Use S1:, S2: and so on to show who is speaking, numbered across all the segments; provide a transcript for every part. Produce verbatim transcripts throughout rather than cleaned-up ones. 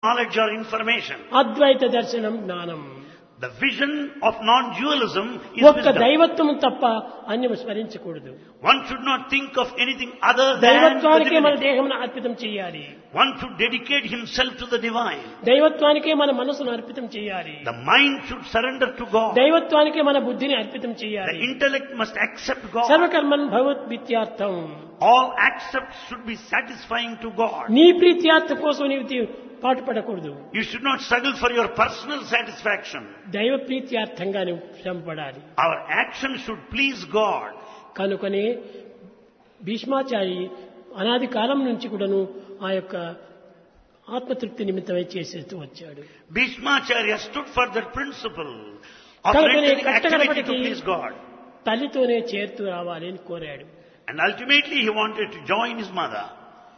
S1: knowledge or information.
S2: అద్వైత దర్శనం జ్ఞానం.
S1: The vision of non-dualism is
S2: ఒక్క
S1: wisdom.
S2: దైవత్వం తప్ప అన్యము స్మరించకూడదు.
S1: One should not think of anything other than the
S2: దైవత్వానికే మన
S1: divinity.
S2: దేహమును అర్పితం చేయాలి.
S1: One should dedicate himself to the divine.
S2: దైవత్వానికే మన మనసును అర్పితం చేయాలి.
S1: The mind should surrender to God.
S2: దైవత్వానికే మన బుద్ధిని అర్పితం
S1: The
S2: చేయాలి.
S1: intellect must accept God.
S2: సర్వకర్మన్ భగవద్విత్యార్థం.
S1: All accepts should be satisfying to God.
S2: నీ ప్రీత్యార్థ కోసం నీవు పాటుపడకూడదు.
S1: You should not struggle for your personal satisfaction.
S2: దైవ ప్రీత్యార్థంగా నువ్వు శ్రమపడాలి.
S1: Our action should please God.
S2: కనుకనే భీష్మాచారి అనాది కాలం నుంచి కూడాను ఆ యొక్క ఆత్మతృప్తి నిమిత్తమై చేసేస్తూ వచ్చాడు.
S1: Bhishmacharya stood for that principle of
S2: కనుకనే
S1: rendering activity to
S2: కట్టకడపటికి
S1: please God.
S2: తల్లితోనే చేరుతూ రావాలి అని కోరాడు.
S1: And ultimately he wanted to join his mother.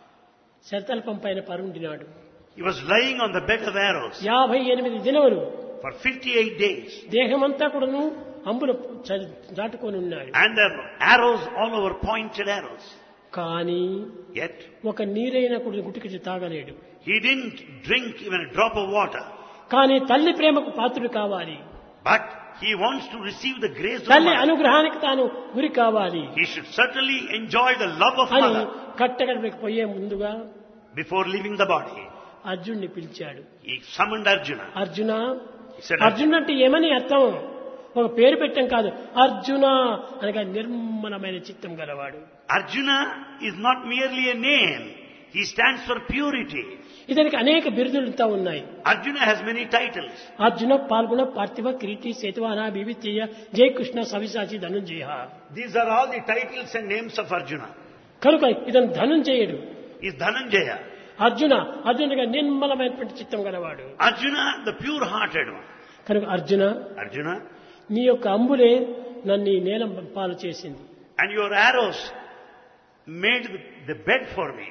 S2: శరతల్పం పైన పరుండినాడు.
S1: He was lying on the bed of arrows
S2: యాభై ఎనిమిది దినములు
S1: for fifty-eight days.
S2: దేహమంతా కూడాను అంబులు దాటుకొని ఉన్నాడు.
S1: And there were arrows all over, pointed arrows.
S2: కానీ
S1: Yet
S2: ఒక నీరైన కూడా గుటికి తాగలేడు.
S1: he didn't drink even a drop of water.
S2: కానీ తల్లి ప్రేమకు పాత్రుడు కావాలి.
S1: But he wants to receive the grace of
S2: తల్లి
S1: mother.
S2: అనుగ్రహానికి తాను గురి కావాలి
S1: He should certainly enjoy the love of
S2: అని
S1: mother
S2: కట్టగడపకి పోయే ముందుగా
S1: before leaving the body.
S2: అర్జున్ని పిలిచాడు.
S1: He summoned Arjuna.
S2: Arjuna,
S1: He said,
S2: Arjun అంటే ఏమని అర్థం? ఒక పేరు పెట్టం కాదు, అర్జున అనగా నిర్మలమైన చిత్తం గలవాడు.
S1: Arjuna is not merely a name. He stands for purity.
S2: ఇతనికి అనేక బిరుదులతో ఉన్నాయి.
S1: Arjuna has many titles.
S2: Arjuna పాల్గొన పార్థివ కిరీటి సేతువాన బివిత్య జయ Krishna సవిసాచి Dhanunjaya.
S1: These are all the titles and names of Arjuna.
S2: కనుక ఇతను ధనుంజయుడు.
S1: He is Dhananjaya.
S2: అర్జున అర్జునుడిగా నిర్మలమైనటువంటి చిత్తం గలవాడు.
S1: Arjuna, the pure-hearted one.
S2: కనుక అర్జున,
S1: Arjuna,
S2: నీ యొక్క అంబులే నన్ను ఈ నేల పాలు చేసింది.
S1: and your arrows made the bed for me.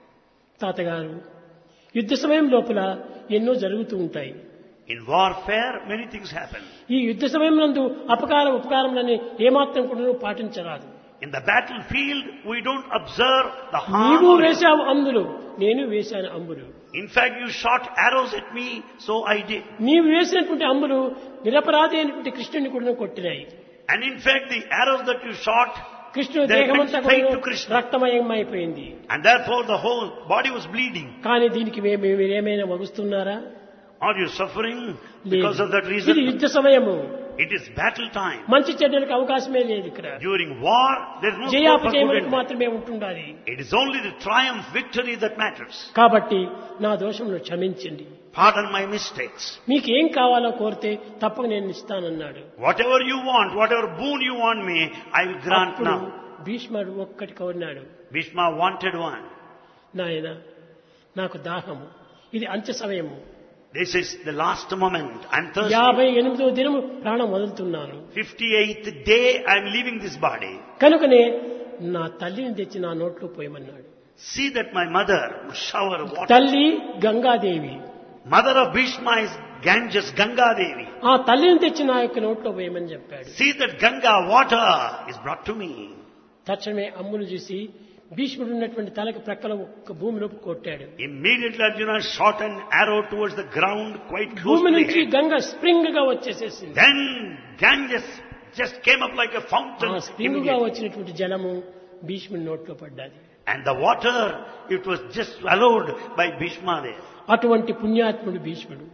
S2: తాతగారు, యుద్ధ సమయం లోపల ఎన్నో జరుగుతూ ఉంటాయి.
S1: In warfare, many things happen.
S2: ఈ యుద్ధ సమయం నందు అపకార ఉపకారములని ఏమాత్రం కూడా పాటించరాదు.
S1: In the battlefield, we don't observe the harm.
S2: నీవు
S1: or-
S2: వేశావు అంబులు, నేను వేశాను అంబులు.
S1: In fact, you shot arrows at me, so I did.
S2: నీవు వేసినటువంటి అంబులు నిరపరాధి అయినటువంటి కృష్ణుని కూడా కొట్టినాయి.
S1: And in fact, the arrows that you shot,
S2: కృష్ణుని
S1: They
S2: దేహమంతా
S1: went straight
S2: కూడా
S1: to Krishna.
S2: రక్తమయమైపోయింది.
S1: and therefore the whole body was bleeding.
S2: కానీ దీనికి మే- మే- మీరేమైనా వగుస్తున్నారా?
S1: Are you suffering
S2: లేదు.
S1: because of that
S2: ఇది
S1: reason?
S2: యుద్ధ సమయము.
S1: It is battle time.
S2: మంచి చెడ్డలకు అవకాశమే లేదు ఇక్కడ.
S1: During war, there is no scope for good
S2: జయాపజయములకు
S1: and bad.
S2: మాత్రమే ఉంటుండాలి.
S1: It is only the triumph, victory that matters.
S2: కాబట్టి నా దోషమును క్షమించండి.
S1: Pardon my mistakes.
S2: మీకు ఏం కావాలో కోరితే తప్పక నేను ఇస్తానన్నాడు.
S1: Whatever you want, whatever boon you want me, I will grant
S2: అప్పుడు
S1: now.
S2: భీష్ముడు ఒక్కటి కోరినాడు.
S1: Bhishma wanted one.
S2: నాయన, నాకు దాహము, ఇది అంత్య సమయము.
S1: This is the last moment. I'm thirsty.
S2: యాభై ఎనిమిదో దినము ప్రాణం వదులుతున్నాను.
S1: fifty-eighth day, I'm leaving this body.
S2: కనుకనే నా తల్లిని తెచ్చి నా నోట్లో పోయమన్నాడు.
S1: See that my mother would shower water.
S2: తల్లి Gangadevi.
S1: Mother of Bhishma is Ganges, Ganga Devi.
S2: ఆ తల్లిని తెచ్చి నా యొక్క నోట్లో పోయమని చెప్పాడు.
S1: See that Ganga water is brought to me.
S2: తక్షణమే అమ్మును చూసి భీష్ముడు ఉన్నటువంటి తలకి ప్రక్కల ఒక్క భూమిలోకి కొట్టాడు.
S1: Immediately Arjuna shot an arrow towards the ground quite close
S2: భూమి
S1: to the
S2: నుంచి
S1: head.
S2: గంగ స్ప్రింగ్ గా వచ్చేసేసింది.
S1: Then Ganges just came up like a
S2: ఆ
S1: fountain.
S2: స్ప్రింగ్ గా
S1: immediately.
S2: వచ్చినటువంటి జలము భీష్ముడి నోట్లో పడ్డది.
S1: And the water, it was just swallowed by Bhishma there.
S2: అటువంటి పుణ్యాత్ముడు భీష్ముడు.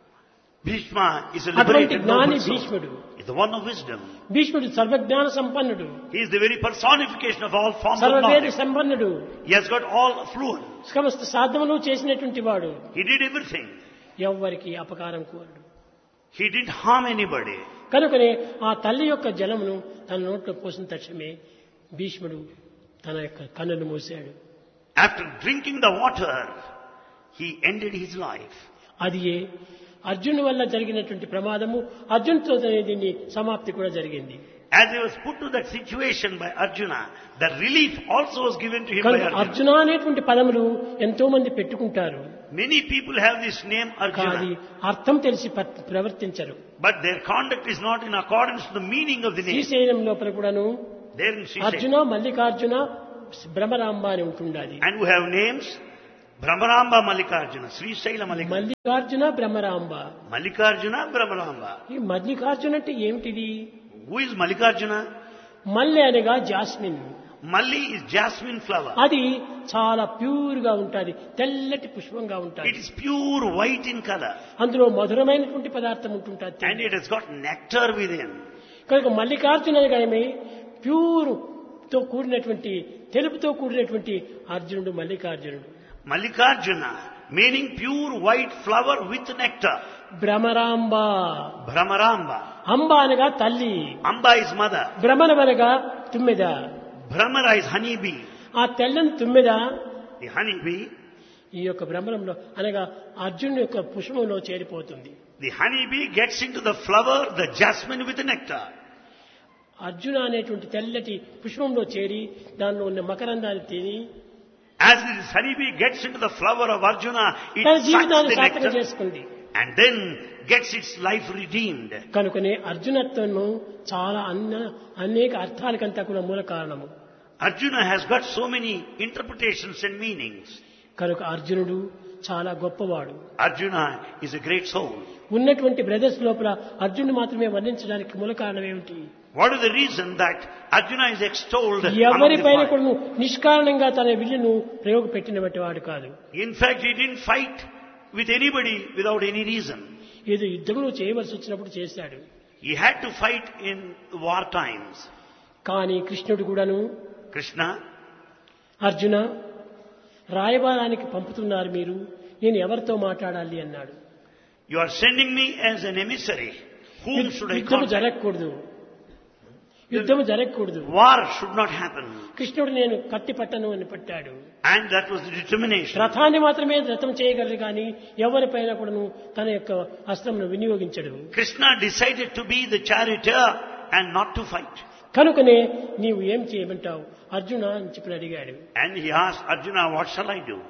S1: Bhishma is a
S2: అటువంటి
S1: liberated
S2: జ్ఞాని
S1: noble soul.
S2: భీష్ముడు.
S1: He's the one of wisdom.
S2: భీష్ముడు సర్వజ్ఞాన సంపన్నుడు,
S1: He is the very personification of all forms of
S2: సర్వవేద
S1: knowledge.
S2: సంపన్నుడు,
S1: He has got all fluent.
S2: సమస్త సాధనలు చేసినటువంటి వాడు.
S1: He did everything.
S2: ఎవ్వరికి అపకారం కోరడు.
S1: He didn't harm anybody.
S2: కనుకనే ఆ తల్లి యొక్క జలమును తన నోట్లో పోసిన తక్షణమే భీష్ముడు తన యొక్క కన్నులు మూశాడు.
S1: After drinking the water, he ended his life.
S2: అది అర్జును వల్ల జరిగినటువంటి ప్రమాదము. అర్జున్తో దీన్ని సమాప్తి కూడా జరిగింది.
S1: As he was put to that situation by Arjuna, the relief also was given to him by
S2: కనుక
S1: Arjuna.
S2: అర్జున అనేటువంటి పదములు ఎంతో మంది పెట్టుకుంటారు.
S1: Many people have this name
S2: కానీ
S1: Arjuna,
S2: అర్థం తెలిసి ప్ర- ప్రవర్తించరు.
S1: but their conduct is not in accordance to the meaning of the name.
S2: Srisailam లోపల కూడాను
S1: There in Srisailam.
S2: Arjuna, Mallikarjuna, Bhramaramba అని ఉంటుండాలి.
S1: And we have names Brahmaramba Mallikarjuna, Srisaila Mallikarjuna.
S2: Mallikarjuna Bhramaramba.
S1: Mallikarjuna Brahmaramba.
S2: ఈ మల్లికార్జున అంటే ఏమిటిది?
S1: Who is Mallikarjuna?
S2: మల్లె అనగా jasmine.
S1: Malli is jasmine flower.
S2: అది చాలా ప్యూర్ గా ఉంటుంది, తెల్లటి పుష్పంగా
S1: It
S2: ఉంటుంది.
S1: is pure white in color.
S2: అందులో మధురమైనటువంటి పదార్థం ఉంటుంటుంది.
S1: And it has got nectar within.
S2: కనుక మల్లికార్జున అనగానే ప్యూర్ తో కూడినటువంటి, తెలుపుతో కూడినటువంటి అర్జునుడు మల్లికార్జునుడు.
S1: Mallikarjuna, meaning pure white flower with nectar.
S2: Bhramaramba.
S1: Brahmaramba.
S2: అంబ అనగా తల్లి,
S1: Amba is mother.
S2: భ్రమణమనగా తుమ్మెద.
S1: Brahmara is honeybee.
S2: ఆ తెల్లని తుమ్మెద
S1: The honeybee,
S2: ఈ యొక్క భ్రమణంలో అనగా అర్జునుడి యొక్క పుష్పంలో చేరిపోతుంది.
S1: the honeybee gets into the flower, the jasmine with nectar.
S2: Arjuna అనేటువంటి తెల్లటి పుష్పంలో చేరి దానిలో ఉన్న మకరందాన్ని తిని
S1: As this honeybee gets into the flower of Arjuna, it
S2: తన
S1: sucks
S2: జీవితాన్ని
S1: the
S2: సార్థకం
S1: nectar
S2: చేసుకుంది.
S1: and then gets its life redeemed.
S2: కనుకనే అర్జునత్వము చాలా అన్న అనేక అర్థాలకంతా కూడా మూల కారణము.
S1: Arjuna has got so many interpretations and meanings.
S2: కనుక అర్జునుడు చాలా గొప్పవాడు.
S1: Arjuna is a great soul.
S2: ఉన్నటువంటి బ్రదర్స్ లోపల అర్జునుడు మాత్రమే వర్ణించడానికి మూల కారణం ఏమిటి?
S1: What is the reason that Arjuna is extolled among the
S2: ఎవరిపైన
S1: five?
S2: కూడా నిష్కారణంగా తన విల్లును ప్రయోగపెట్టినటువంటి వాడు కాదు.
S1: In fact, he didn't fight with anybody without any reason.
S2: ఏదో యుద్ధంలో చేయవలసి వచ్చినప్పుడు చేశాడు.
S1: He had to fight in war times.
S2: కానీ కృష్ణుడు కూడాను,
S1: Krishna,
S2: అర్జున రాయబారానికి పంపుతున్నారు మీరు, నేను ఎవరితో మాట్లాడాలి అన్నాడు.
S1: you are sending me as an emissary. Whom should I
S2: యుద్ధము
S1: contact?
S2: జరగకూడదు, యుద్ధము జరగకూడదు.
S1: War should not happen.
S2: కృష్ణుడు నేను కత్తి పట్టను అని పట్టాడు.
S1: And that was the determination.
S2: రథాన్ని మాత్రమే రథం చేయగలరు కానీ ఎవరిపైన కూడాను తన యొక్క అస్త్రమును వినియోగించడు.
S1: Krishna decided to be the charioteer and not to fight.
S2: కనుకనే నీవు ఏం చేయమంటావు అర్జున అని చెప్పి అడిగాడు.
S1: And he asked Arjuna, what shall I do?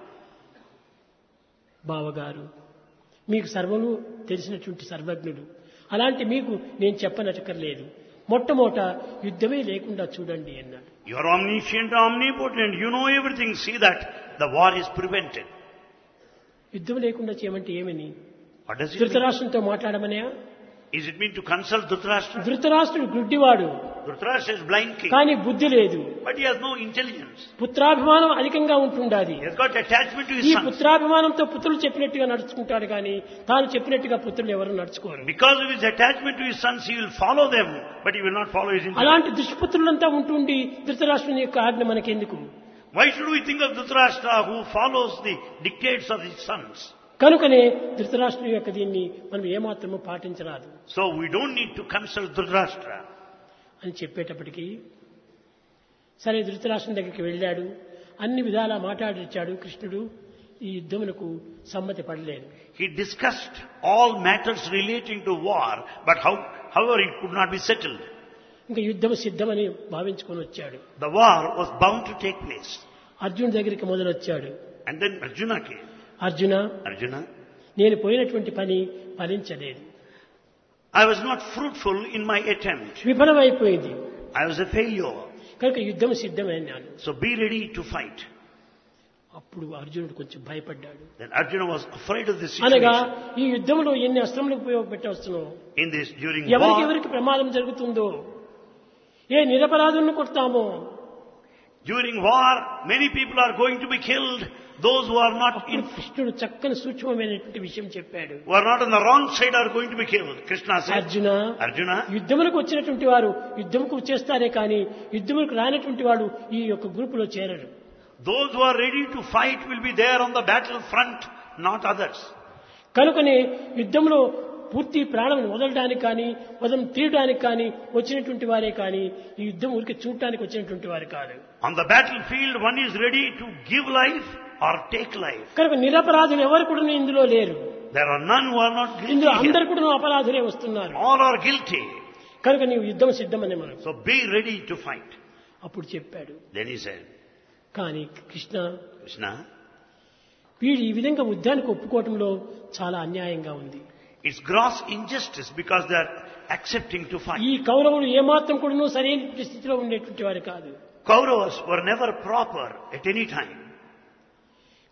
S2: బావగారు, మీకు సర్వము తెలిసినటువంటి సర్వజ్ఞుడు, అలాంటి మీకు నేను చెప్పనక్కర్లేదు, మొట్టమొదట యుద్ధమే లేకుండా చూడండి అన్నాడు.
S1: You are omniscient, omnipotent. You know everything. See that the war is prevented.
S2: యుద్ధం లేకుండా చేయమంటే ఏమని?
S1: What does it mean?
S2: ధృతరాష్ట్రంతో మాట్లాడమనే?
S1: Is it mean to consult Dhritarashtra?
S2: ధృతరాష్ట్రుడు గుడ్డివాడు,
S1: Dhritarashtra is blind king.
S2: కానీ బుద్ధి లేదు.
S1: But he has no intelligence.
S2: పుత్రాభిమానం అధికంగా ఉంటుండాది.
S1: He has got attachment to his
S2: ఈ
S1: sons.
S2: పుత్రాభిమానంతో పుత్రులు చెప్పినట్టుగా నడుచుకుంటాడు కానీ తాను చెప్పినట్టుగా పుత్రులు ఎవరు నడుచుకోరు.
S1: Because of his attachment to his sons, he will follow them, but he will not follow his intelligence.
S2: అలాంటి దుష్పుత్రులంతా ఉంటుండి ధృతరాష్ట్రుని యొక్క ఆజ్ఞ మనకెందుకు?
S1: Why should we think of Dhritarashtra who follows the dictates of his sons?
S2: కనుకనే ధృతరాష్ట్రుని యొక్క దీన్ని మనం ఏమాత్రము పాటించరాదు
S1: So we don't need to consult Dhritarashtra.
S2: అని చెప్పేటప్పటికీ సరే ధృతరాష్ట్రం దగ్గరికి వెళ్ళాడు. అన్ని విధాలా మాట్లాడిచ్చాడు. కృష్ణుడు ఈ యుద్ధమునకు సమ్మతి పడలేదు.
S1: He discussed all matters relating to war, but how, however it could not be settled.
S2: ఇంకా యుద్ధం సిద్ధమని భావించుకొని వచ్చాడు.
S1: The war was bound to take place.
S2: Arjun దగ్గరికి మొదలొచ్చాడు.
S1: And then Arjuna came.
S2: Arjuna,
S1: Arjuna,
S2: నేను పోయినటువంటి పని ఫలించలేదు,
S1: I was not fruitful in my attempt.
S2: విఫలమైపోయింది.
S1: I was a failure.
S2: కనుక యుద్ధం సిద్ధమైనాను.
S1: So be ready to fight.
S2: అప్పుడు అర్జునుడు కొంచెం భయపడ్డాడు.
S1: Then Arjuna was afraid of this
S2: అనగా
S1: situation.
S2: ఈ యుద్ధంలో ఎన్ని అస్త్రములు ఉపయోగపెట్టవచ్చునో,
S1: In this, during
S2: ఎవరికి
S1: war,
S2: ఎవరికి ప్రమాదం జరుగుతుందో, ఏ నిరపరాధులను కొడతామో,
S1: during war, many people are going to be killed. Those who are not
S2: అప్పుడు
S1: in,
S2: కృష్ణుడు చక్కని సూక్ష్మమైనటువంటి విషయం చెప్పాడు.
S1: who are not on the wrong side are going to be killed. Krishna said,
S2: Arjuna,
S1: Arjuna,
S2: యుద్ధములకు వచ్చినటువంటి వారు యుద్ధముకు చేస్తారే కానీ యుద్ధములకు రానటువంటి వాడు ఈ యొక్క గ్రూపులో చేరడు.
S1: those who are ready to fight will be there on the battle front, not others.
S2: కనుకనే యుద్ధంలో పూర్తి ప్రాణం వదలడానికి కానీ వదలం తీయడానికి కానీ వచ్చినటువంటి వారే కానీ ఈ యుద్ధం ఊరికి చూడటానికి వచ్చినటువంటి వారు కాదు.
S1: On the battlefield, one is ready to give life or take life.
S2: కనుక నిరపరాధులు ఎవరు కూడా ఇందులో లేరు.
S1: There are none who are not guilty
S2: ఇందులో
S1: here.
S2: అందరు కూడా అపరాధులే వస్తున్నారు.
S1: All are guilty.
S2: కనుక నీవు యుద్ధం సిద్ధమని మనం
S1: So be ready to fight.
S2: అప్పుడు చెప్పాడు.
S1: Then he said,
S2: కానీ కృష్ణ,
S1: Krishna,
S2: వీడు ఈ విధంగా యుద్ధానికి ఒప్పుకోవటంలో చాలా అన్యాయంగా ఉంది.
S1: it's gross injustice because they are accepting to fight.
S2: ఈ కౌరవులు ఏమాత్రం కూడా సరైన స్థితిలో ఉండేటువంటి వారు కాదు.
S1: Kauravas were never proper at any time.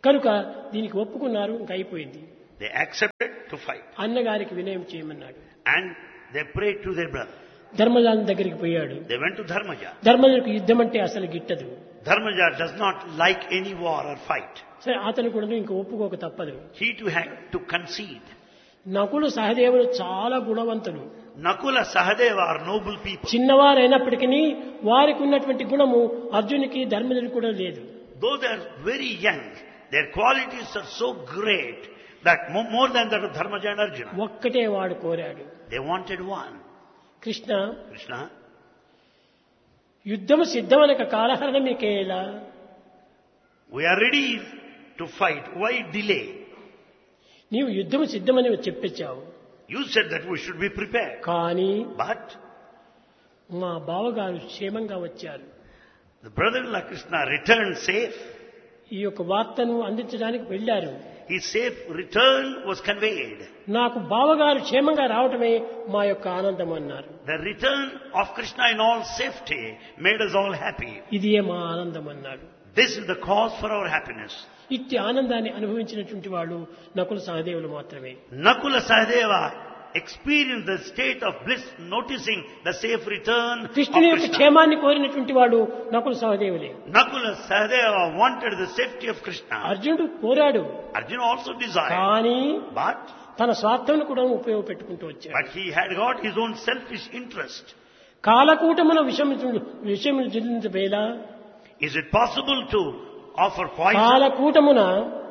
S2: కనుక దీనికి ఒప్పుకున్నారు, ఇంకా అయిపోయింది.
S1: They accepted to fight.
S2: అన్నగారికి వినయం చేయమన్నాడు.
S1: And they prayed to their brother.
S2: ధర్మజాని దగ్గరికి పోయాడు.
S1: They went to Dharmaja.
S2: ధర్మజుడికి యుద్ధం అంటే అసలు గిట్టదు.
S1: Dharmaja does not like any war or fight.
S2: సరే అతను కూడా ఇంకా ఒప్పుకోక తప్పదు.
S1: He too had to concede.
S2: Nakula సహదేవులు చాలా గుణవంతులు.
S1: Nakula, Sahadeva are noble people.
S2: చిన్నవారైనప్పటికీ వారికి ఉన్నటువంటి గుణము అర్జునికి ధర్మజుడికి కూడా లేదు.
S1: Though they are very young, their qualities are so great that mo- more than that of Dharmaja and Arjuna.
S2: ఒక్కటే వాడు కోరాడు.
S1: They wanted one.
S2: Krishna,
S1: Krishna,
S2: యుద్ధము సిద్ధమనక కాలహరణ మీకేలా?
S1: we are ready to fight. Why delay?
S2: నీవు యుద్ధము సిద్ధమని చెప్పొచ్చావు.
S1: You said that we should be prepared.
S2: కానీ
S1: But
S2: మా బావగారు క్షేమంగా వచ్చారు.
S1: the brother-in-law Krishna returned safe.
S2: ఈ యొక్క వార్తను అందించడానికి వెళ్ళారు.
S1: His safe return was conveyed.
S2: నాకు బావగారు క్షేమంగా రావటమే మా యొక్క ఆనందం అన్నారు.
S1: The return of Krishna in all safety made us all happy.
S2: ఇదే మా ఆనందం అన్నాడు.
S1: This is the cause for our happiness.
S2: ఇట్టి ఆనందాన్ని అనుభవించినటువంటి వాళ్ళు నకుల సహదేవులు మాత్రమే.
S1: Nakula Sahadeva experienced the state of bliss noticing the safe return of
S2: కృష్ణుని యొక్క
S1: Krishna.
S2: క్షేమాన్ని కోరినటువంటి వాడు Nakula సహదేవులే.
S1: Nakula Sahadeva wanted the safety of Krishna.
S2: అర్జునుడు కోరాడు.
S1: Arjuna also desired.
S2: కానీ
S1: But,
S2: తన స్వార్థం కూడా ఉపయోగపెట్టుకుంటూ వచ్చాడు.
S1: but he had got his own selfish interest.
S2: కాలకూటమున విషము విషయములు జిల్లించబేల.
S1: Is it possible to offer poison
S2: కాలకూటమున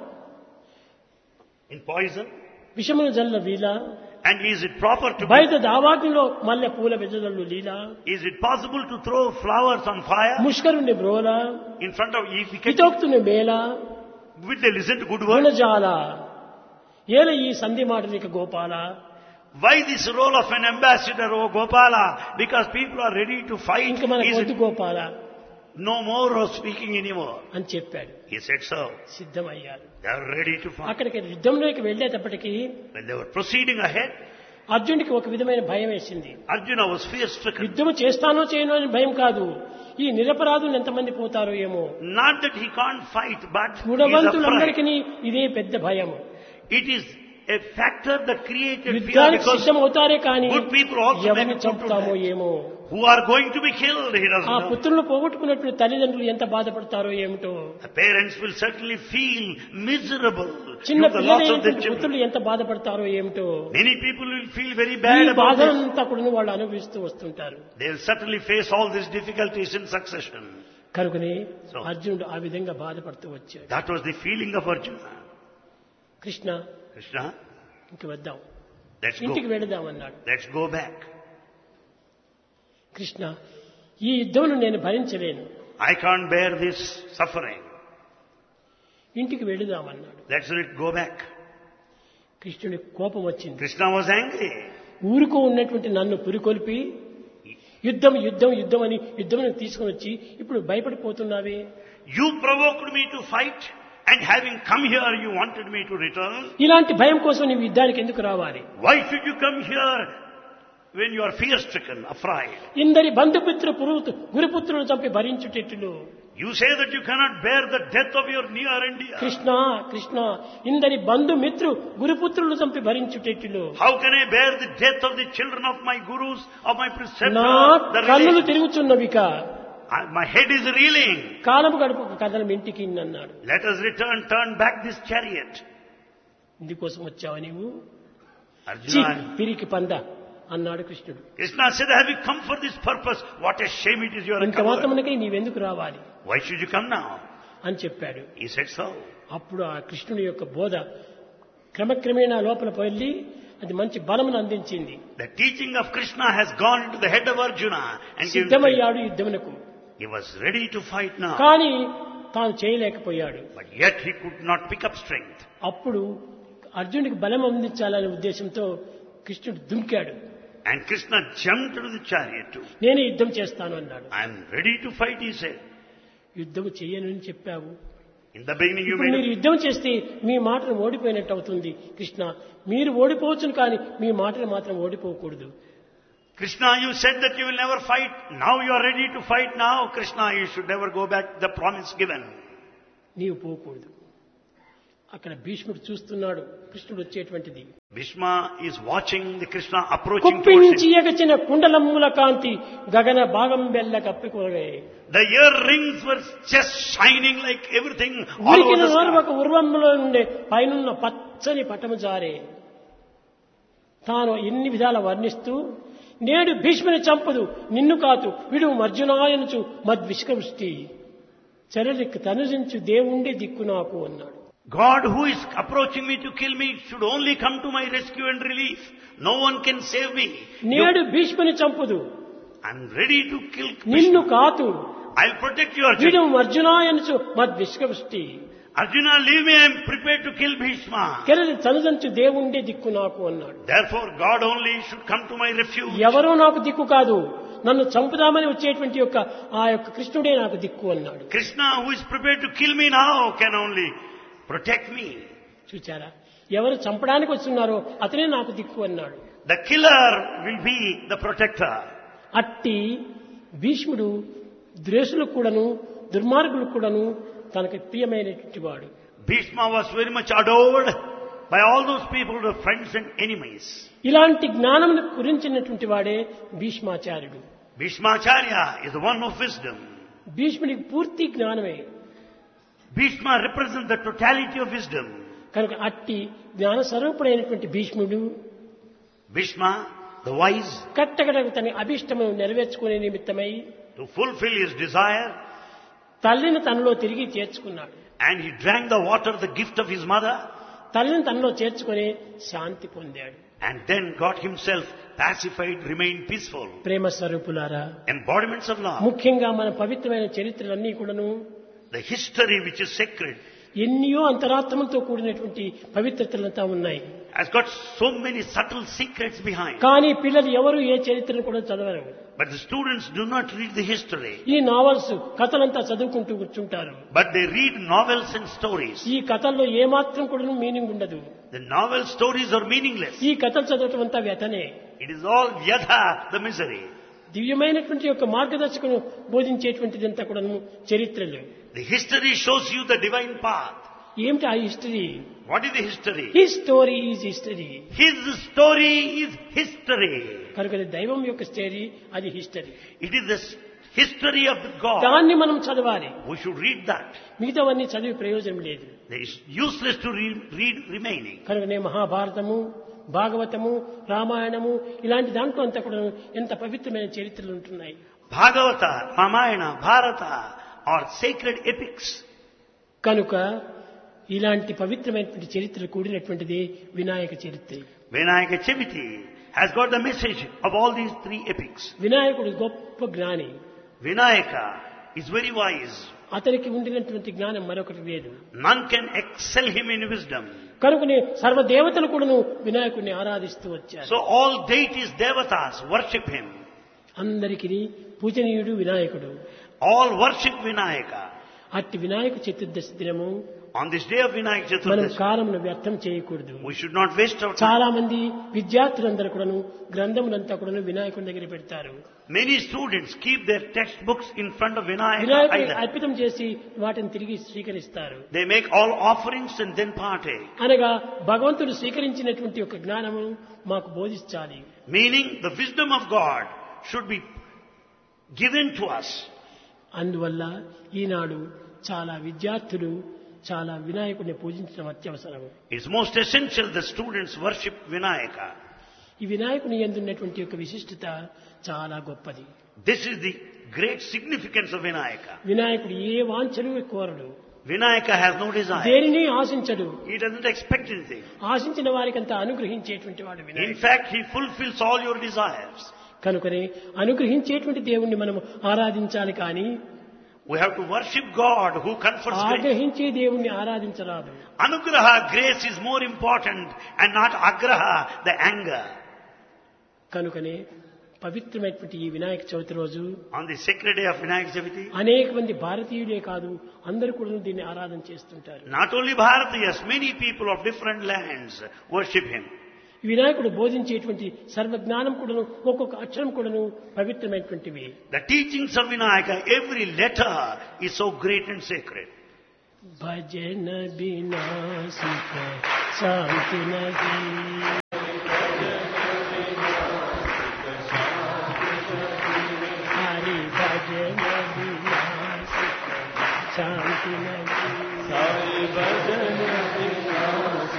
S1: in poison?
S2: విషములు జల్ల వీల.
S1: And is it proper to
S2: బయట దావాగ్నిలో మల్లె పూల వెజదల్లు లీల.
S1: Is it possible to throw flowers on fire
S2: ముష్కరుని బ్రోల.
S1: in front of if we can,
S2: హితోక్తుని mela.
S1: will they listen to good words?
S2: గుణజాల ఏల ఈ సంధి మాటలిక Gopala.
S1: Why this role of an ambassador, O Gopala? Because people are ready to fight.
S2: ఇంక మనకు
S1: Is
S2: వద్దు
S1: it
S2: Gopala
S1: no more of speaking anymore?
S2: అని చెప్పాడు.
S1: He said so.
S2: సిద్ధమయ్యారు.
S1: They are ready to fight.
S2: అక్కడికి యుద్ధంలోకి వెళ్ళేటప్పటికీ
S1: When they were proceeding ahead,
S2: అర్జునుడికి ఒక విధమైన భయం వేసింది.
S1: Arjuna was fear-stricken.
S2: యుద్ధము చేస్తానో చేయనో అని భయం కాదు, ఈ నిరపరాధులు ఎంతమంది పోతారో ఏమో.
S1: Not that he can't fight, but he is afraid.
S2: గుణవంతులందరికీ ఇదే పెద్ద భయం.
S1: It is a factor that created fear
S2: యుద్ధానికి
S1: because
S2: సిద్ధం అవుతారే కానీ
S1: good people also may
S2: ఎవరిని
S1: be put to
S2: చంపుతామో
S1: death.
S2: ఏమో.
S1: Who are going to be killed, he doesn't
S2: ఆ
S1: know.
S2: పుత్రులను పోగొట్టుకున్నటువంటి తల్లిదండ్రులు ఎంత బాధపడతారో ఏమిటో.
S1: The parents will certainly feel miserable
S2: చిన్న
S1: due to the loss of their
S2: పిల్లలైనటువంటి
S1: children.
S2: పుత్రులు ఎంత బాధపడతారో ఏమిటో.
S1: Many people will feel very
S2: ఈ
S1: bad about this.
S2: బాధలంతా కూడా వాళ్ళు అనుభవిస్తూ వస్తుంటారు.
S1: They will certainly face all these difficulties in succession.
S2: కనుకనే
S1: So-
S2: అర్జునుడు ఆ విధంగా బాధపడుతూ వచ్చాడు.
S1: That was the feeling of Arjuna.
S2: Krishna,
S1: Krishna,
S2: ఇంక వద్దాం,
S1: let's
S2: ఇంటికి
S1: go.
S2: వెళదాం అన్నాడు.
S1: Let's go back.
S2: కృష్ణ, ఈ యుద్ధమును నేను భరించలేను,
S1: I can't bear this suffering.
S2: ఇంటికి వెళదామన్నాడు.
S1: Let's let go back.
S2: కృష్ణుడికి కోపం వచ్చింది.
S1: Krishna was angry.
S2: ఊరుకో ఉన్నటువంటి నన్ను పురికొల్పి యుద్ధం యుద్ధం యుద్ధం అని యుద్ధం తీసుకుని వచ్చి ఇప్పుడు భయపడిపోతున్నావే.
S1: You provoked me to fight, and having come here, you wanted me to return.
S2: ఇలాంటి భయం కోసం నీవు యుద్ధానికి ఎందుకు రావాలి?
S1: Why should you come here when you are fear-stricken, afraid?
S2: ఇందరి బంధుపుత్ర పురుతు గురుపుత్రులను చంపి భరించుటెట్లు.
S1: You say that you cannot bear the death of your near and dear.
S2: Krishna Krishna, ఇందరి బంధుమిత్రు గురుపుత్రులను చంపి భరించుటెట్లు.
S1: How can I bear the death of the children of my gurus, of my
S2: నా
S1: preceptors? The
S2: కన్నులు
S1: relations?
S2: తిరుగుచున్నవిక,
S1: I- My head is reeling.
S2: కాలము గడుపు కథనం ఇంటికి అన్నాడు.
S1: Let us return, turn back this chariot.
S2: ఇందుకోసం వచ్చావా నీవు? ఛీ,
S1: Arjuna,
S2: పిరికి పంద అన్నాడు కృష్ణుడు.
S1: Krishna said, have you come for this purpose? What a shame it is you are a
S2: ఇంత
S1: coward.
S2: మాత్రమునకై నీవెందుకు రావాలి
S1: Why should you come now?
S2: అని చెప్పాడు.
S1: He said so.
S2: అప్పుడు ఆ కృష్ణుడి యొక్క బోధ క్రమక్రమేణా లోపల వెళ్ళి అది మంచి బలమును అందించింది.
S1: The teaching of Krishna has gone into the head of Arjuna and given strength.
S2: సిద్ధమయ్యాడు యుద్ధమునకు.
S1: He was ready to fight now.
S2: కానీ తాను చేయలేకపోయాడు.
S1: But yet he could not pick up strength.
S2: అప్పుడు అర్జునుడికి బలం అందించాలనే ఉద్దేశంతో కృష్ణుడు దుంకాడు.
S1: And Krishna jumped into the chariot too.
S2: నేను యుద్ధం చేస్తాను అన్నాడు.
S1: I am ready to fight, he said.
S2: యుద్ధము చేయనని చెప్పావు.
S1: In the beginning you
S2: ఇప్పుడు
S1: made
S2: మీరు
S1: a...
S2: యుద్ధం చేస్తే మీ మాటలు ఓడిపోయినట్టు అవుతుంది. కృష్ణ, మీరు ఓడిపోవచ్చును కానీ మీ మాటలు మాత్రం ఓడిపోకూడదు.
S1: Krishna, you said that you will never fight. Now you are ready to fight now. Krishna, you should never go back the promise given.
S2: నీవు పోకూడదు. అక్కడ భీష్ముడు చూస్తున్నాడు కృష్ణుడు వచ్చేటువంటిది.
S1: Bhishma is watching the Krishna approaching towards
S2: కుప్పించి
S1: him.
S2: ఎగచిన కుండలమ్ముల కాంతి గగన భాగం బెల్ల కప్పికొనగాయి.
S1: The earrings were just shining like everything all over
S2: ఉనికిన
S1: the
S2: నోరు
S1: sky.
S2: ఒక ఉర్వములో నుండి పైనున్న పచ్చని పటము జారే. తాను ఎన్ని విధాల వర్ణిస్తూ నేడు భీష్ముని చంపదు నిన్ను కాదు విడు అర్జునాయనుచు మద్విష్కృష్టి చరలికి తనుజించు దేవుండే దిక్కు నాకు అన్నాడు.
S1: God who is approaching me to kill me should only come to my rescue and relief. No one can save me.
S2: నేడు భీష్ముని చంపదు
S1: I'm ready to kill
S2: నిన్ను
S1: Bhishma.
S2: కాదు
S1: I'll protect you,
S2: విడు
S1: Arjuna.
S2: అర్జునాయనుచు మద్విష్కృష్టి
S1: Arjuna, leave me. I'm prepared to kill Bhishma.
S2: కెరలి తనుజంచు దేవుండే దిక్కు నాకు అన్నాడు.
S1: Therefore, God only should come to my refuge.
S2: ఎవరో నాకు దిక్కు కాదు నన్ను చంపుదామని వచ్చేటువంటి యొక్క ఆ యొక్క కృష్ణుడే నాకు దిక్కు అన్నాడు.
S1: Krishna, who is prepared to kill me now, can only protect me.
S2: చూచారా ఎవరు చంపడానికి వస్తున్నారో అతనే నాకు దిక్కు అన్నాడు.
S1: The killer will be the protector.
S2: అట్టి భీష్ముడు ద్వేషులకు కూడాను దుర్మార్గులకు కూడాను తనకు ప్రియమైనటువంటి వాడు.
S1: Bhishma was very much adored by all those people who are friends and enemies.
S2: ఇలాంటి జ్ఞానం గురించినటువంటి వాడే భీష్మాచార్యుడు.
S1: Bhishmacharya is the one of wisdom.
S2: భీష్ముడికి పూర్తి జ్ఞానమే.
S1: Bhishma represents the totality of wisdom.
S2: కనుక అట్టి జ్ఞాన స్వరూపుడైనటువంటి భీష్ముడు
S1: Bhishma, the wise,
S2: కట్టకడకు తన అభిష్టమును నెరవేర్చుకునే నిమిత్తమై
S1: to fulfill his desire,
S2: తల్లిని తనలో తిరిగి చేర్చుకున్నాడు.
S1: and he drank the water, the gift of his mother,
S2: తల్లిని తనలో చేర్చుకుని శాంతి పొందాడు.
S1: and then got himself pacified, remained peaceful.
S2: ప్రేమ స్వరూపులారా
S1: Embodiments of love.
S2: ముఖ్యంగా మన పవిత్రమైన చరిత్రలన్నీ కూడాను
S1: The history which is sacred
S2: ఎన్నో అంతరాత్మలతో కూడినటువంటి పవిత్రతలంతా ఉన్నాయి.
S1: has got so many subtle secrets behind.
S2: కానీ పిల్లలు ఎవరు ఏ చరిత్రను కూడా చదవరు.
S1: But the students do not read the history.
S2: ఈ నావల్స్ కథలంతా చదువుకుంటూ కూర్చుంటారు.
S1: But they read novels and stories.
S2: ఈ కథల్లో ఏమాత్రం కూడా మీనింగ్ ఉండదు.
S1: The novel stories are meaningless.
S2: ఈ కథలు చదవటం అంతా వ్యతనే.
S1: It is all yatha, the misery.
S2: దివ్యమైనటువంటి యొక్క మార్గదర్శకును బోధించేటువంటిదంతా కూడా చరిత్రలు.
S1: The history shows you the divine path.
S2: ఏమిటి ఆ history?
S1: What is the history?
S2: His story is history.
S1: His story is history.
S2: కనుక దైవం యొక్క స్టోరీ అది history.
S1: It is the history of God.
S2: దాన్ని మనం చదవాలి.
S1: We should read that.
S2: మిగతావన్నీ చదివి ప్రయోజనం లేదు.
S1: It is useless to read, read remaining.
S2: కనుకనే మహాభారతము భాగవతము రామాయణము ఇలాంటి దాంట్లో అంతా కూడా ఎంత పవిత్రమైన చరిత్రలు ఉంటున్నాయి.
S1: Bhagavata, Ramayana, Bharata are sacred epics.
S2: కనుక ఇలాంటి పవిత్రమైనటువంటి చరిత్రలు కూడినటువంటిది వినాయక చరిత్ర.
S1: Vinayaka Chaviti has got the message of all these three epics.
S2: వినాయకుడు గొప్ప జ్ఞాని.
S1: Vinayaka is very wise.
S2: అతనికి ఉండినటువంటి జ్ఞానం మరొకటి లేదు.
S1: None can excel him in wisdom.
S2: కనుకనే సర్వదేవతలు కూడాను వినాయకుడిని ఆరాధిస్తూ వచ్చారు.
S1: So all deities, devatas worship him.
S2: అందరికీ పూజనీయుడు వినాయకుడు.
S1: All worship Vinayaka.
S2: అట్టి వినాయక చతుర్దశి దినము
S1: On this day of Vinayaka
S2: మనం
S1: Chaturdashi,
S2: కాలమును వ్యర్థం చేయకూడదు.
S1: we should not waste our time.
S2: చాలా మంది విద్యార్థులందరూ కూడాను గ్రంథములంతా కూడాను వినాయకుడి దగ్గర పెడతారు.
S1: Many students keep their textbooks in front of Vinayaka
S2: వినాయకుడిని
S1: idol.
S2: అర్పితం చేసి వాటిని తిరిగి స్వీకరిస్తారు.
S1: They make all offerings and then partake.
S2: అనగా భగవంతుడు స్వీకరించినటువంటి ఒక జ్ఞానము మాకు బోధించాలి.
S1: Meaning the wisdom of God should be given to us.
S2: అందువల్ల ఈనాడు చాలా విద్యార్థులు చాలా వినాయకుడిని పూజించడం అత్యవసరం.
S1: It's most essential that students worship Vinayaka.
S2: ఈ వినాయకుని యందున్నటువంటి యొక్క విశిష్టత చాలా గొప్పది.
S1: This is the great significance of Vinayaka.
S2: వినాయకుడు ఏ వాంఛలు కోరడు.
S1: Vinayaka has no desire.
S2: దేనిని ఆశించడు.
S1: He doesn't expect anything.
S2: ఆశించిన వారికంతా అనుగ్రహించేటువంటి వాడు
S1: In
S2: వినాయకుడు.
S1: fact, he fulfills all your desires.
S2: కనుకనే అనుగ్రహించేటువంటి దేవుణ్ణి మనం ఆరాధించాలి కానీ
S1: We have to worship God who confers grace.
S2: ఆగ్రహించే దేవుణ్ణి ఆరాధించరాదు.
S1: Anugraha, grace is more important and not agraha, the anger.
S2: కనుకనే పవిత్రమైనటువంటి ఈ వినాయక చవితి రోజు
S1: On the sacred day of Vinayaka Chaviti,
S2: అనేక మంది భారతీయులే కాదు అందరూ కూడా దీన్ని ఆరాధన చేస్తుంటారు.
S1: not only Bharatiyas, many people of different lands worship him.
S2: ఈ వినాయకుడు బోధించేటువంటి సర్వజ్ఞానం కూడాను ఒక్కొక్క అక్షరం కూడాను పవిత్రమైనటువంటివి.
S1: The teachings of Vinayaka, every letter is so great and sacred.
S2: భజన వినాశిక శాంతి నది హరి భజన వినాశిక శాంతి నది హరి భజన